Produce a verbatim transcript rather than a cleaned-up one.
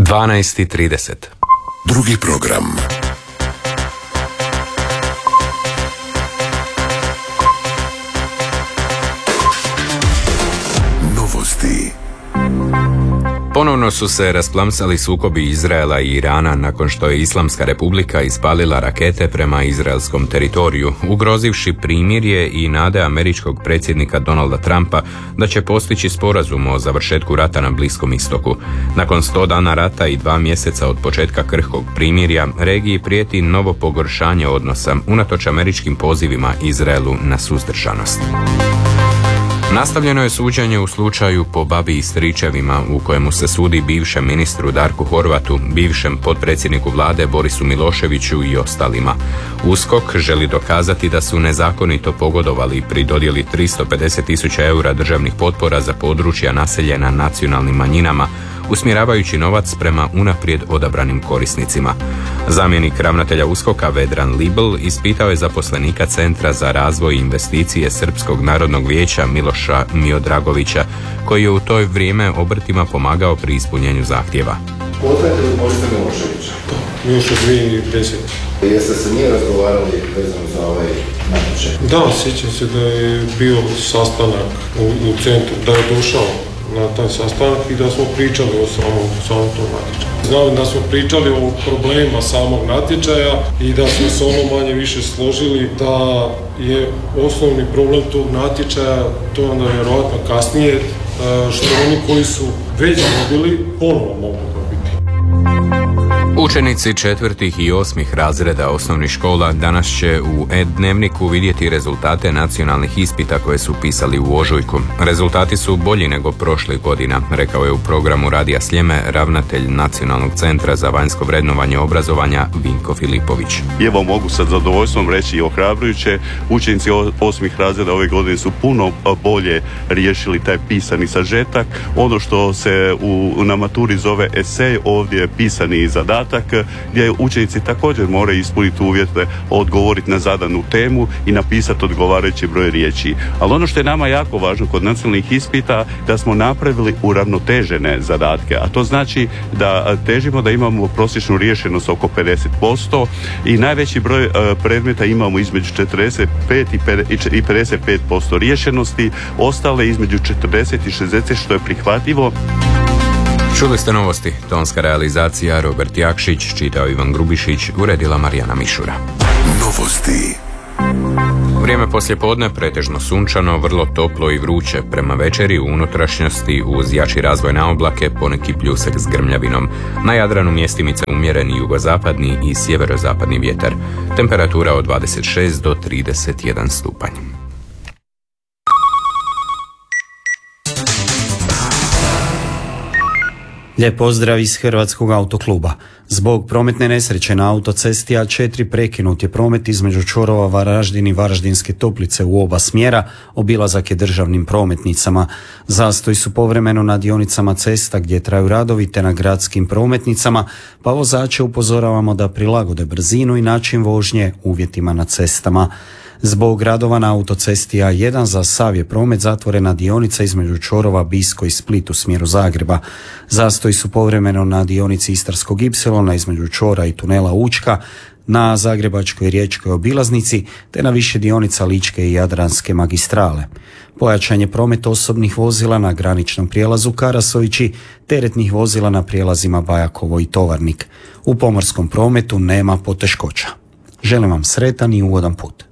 dvanaest i trideset. Drugi program. Novosti. Ponovno su se rasplamsali sukobi Izraela i Irana nakon što je Islamska republika ispalila rakete prema izraelskom teritoriju, ugrozivši primirje i nade američkog predsjednika Donalda Trumpa da će postići sporazum o završetku rata na Bliskom istoku. Nakon sto dana rata i dva mjeseca od početka krhkog primirja, regiji prijeti novo pogoršanje odnosa, unatoč američkim pozivima Izraelu na suzdržanost. Nastavljeno je suđenje u slučaju po babi i stričevima u kojemu se sudi bivšem ministru Darku Horvatu, bivšem potpredsjedniku vlade Borisu Miloševiću i ostalima. USKOK želi dokazati da su nezakonito pogodovali pri dodjeli tristo pedeset tisuća eura državnih potpora za područja naseljena nacionalnim manjinama, usmjeravajući novac prema unaprijed odabranim korisnicima. Zamjenik ravnatelja USKOK-a Vedran Libl ispitao je zaposlenika Centra za razvoj i investicije Srpskog narodnog vijeća Miloša Miodragovića, koji je u to vrijeme obrtima pomagao pri ispunjenju zahtjeva. Poznajte li Borisa Miloševića? Da, još od dvije tisuće desete. Jeste se nije razgovarali vezano za ovaj natječaj? Da, sjećam se da je bio sastanak u, u centru, da je došao na taj sastanak i da smo pričali o samom, samom tom natječaju. Znam da smo pričali o problemima samog natječaja i da smo se ono manje više složili da je osnovni problem tog natječaja, to je onda vjerojatno kasnije, što oni koji su već dobili ponovo mogu dobiti. Učenici četvrtih i osmih razreda osnovnih škola danas će u e-dnevniku vidjeti rezultate nacionalnih ispita koje su pisali u ožujku. Rezultati su bolji nego prošlih godina, rekao je u programu Radija Sljeme ravnatelj Nacionalnog centra za vanjsko vrednovanje obrazovanja Vinko Filipović. Evo mogu sa zadovoljstvom reći i ohrabrujuće, učenici osmih razreda ove godine su puno bolje riješili taj pisani sažetak. Ono što se u, na maturi zove esej, ovdje je pisani zadatak, gdje učenici također moraju ispuniti uvjete, odgovoriti na zadanu temu i napisati odgovarajući broj riječi. Ali ono što je nama jako važno kod nacionalnih ispita, da smo napravili uravnotežene zadatke, a to znači da težimo da imamo prosječnu riješenost oko pedeset posto i najveći broj predmeta imamo između četrdeset pet i pedeset pet posto riješenosti, ostale između četrdeset i šezdeset, što je prihvatljivo. Čuli ste novosti, tonska realizacija Robert Jakšić, čitao Ivan Grubišić, uredila Marijana Mišura. Novosti. Vrijeme poslijepodne pretežno sunčano, vrlo toplo i vruće. Prema večeri u unutrašnjosti uz jači razvoj na oblake poneki pljusak s grmljavinom. Na Jadranu mjestimice umjereni jugozapadni i sjeverozapadni vjetar. Temperatura od dvadeset šest do trideset jedan stupanj. Lijep pozdrav iz Hrvatskog autokluba. Zbog prometne nesreće na autocesti A četiri prekinut je promet između čvorova Varaždin i Varaždinske Toplice u oba smjera, obilazak je državnim prometnicama. Zastoji su povremeno na dionicama cesta gdje traju radovi te na gradskim prometnicama, pa vozače upozoravamo da prilagode brzinu i način vožnje uvjetima na cestama. Zbog radova na autocesti A jedan za sav je promet zatvorena dionica između čvorova Bisko i Split u smjeru Zagreba. Zastoji su povremeno na dionici Istarskog ipsilona između čvora i tunela Učka, na Zagrebačkoj riječkoj obilaznici te na više dionica Ličke i Jadranske magistrale. Pojačan je promet osobnih vozila na graničnom prijelazu Karasovići, teretnih vozila na prijelazima Bajakovo i Tovarnik. U pomorskom prometu nema poteškoća. Želim vam sretan i ugodan put.